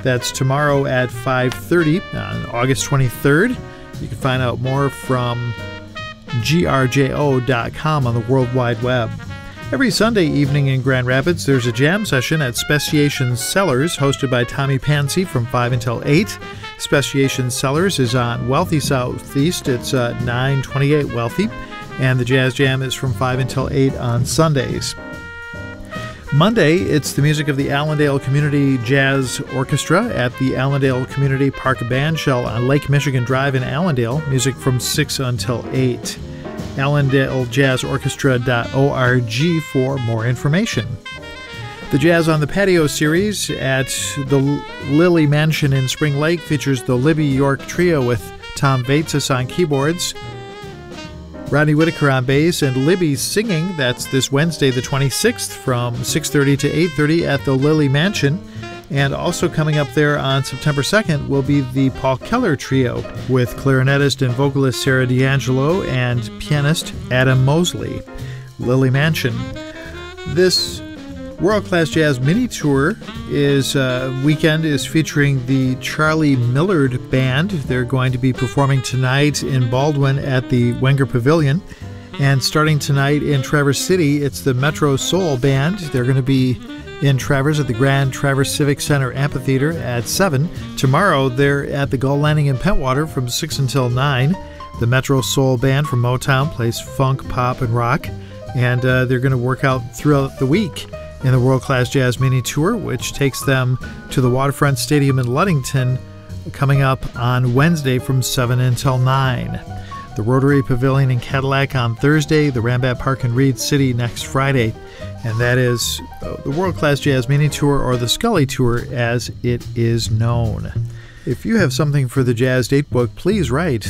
That's tomorrow at 5:30 on August 23rd. You can find out more from grjo.com on the World Wide Web. Every Sunday evening in Grand Rapids, there's a jam session at Speciation Cellars, hosted by Tommy Pansy from 5 until 8. Speciation Cellars is on Wealthy Southeast. It's 928 Wealthy. And the Jazz Jam is from 5 until 8 on Sundays. Monday, it's the music of the Allendale Community Jazz Orchestra at the Allendale Community Park Bandshell on Lake Michigan Drive in Allendale. Music from 6 until 8. AllendaleJazzOrchestra.org for more information. The Jazz on the Patio series at the Lily Mansion in Spring Lake features the Libby York Trio with Tom Vaitsis on keyboards, Rodney Whitaker on bass, and Libby singing. That's this Wednesday the 26th from 6:30 to 8:30 at the Lily Mansion. And also coming up there on September 2nd will be the Paul Keller Trio with clarinetist and vocalist Sarah D'Angelo and pianist Adam Mosley. Lily Mansion. This World Class Jazz Mini Tour weekend is featuring the Charlie Millard Band. They're going to be performing tonight in Baldwin at the Wenger Pavilion. And starting tonight in Traverse City, it's the Metro Soul Band. They're going to be in Traverse at the Grand Traverse Civic Center Amphitheater at 7. Tomorrow, they're at the Gull Landing in Pentwater from 6 until 9. The Metro Soul Band from Motown plays funk, pop, and rock. And they're going to work out throughout the week in the World Class Jazz Mini Tour, which takes them to the Waterfront Stadium in Ludington coming up on Wednesday from 7 until 9. The Rotary Pavilion in Cadillac on Thursday, the Rambat Park in Reed City next Friday. And that is the World Class Jazz Mini Tour, or the Scully Tour as it is known. If you have something for the Jazz Datebook, please write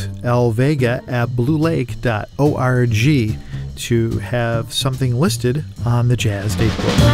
lvega@bluelake.org to have something listed on the Jazz Datebook.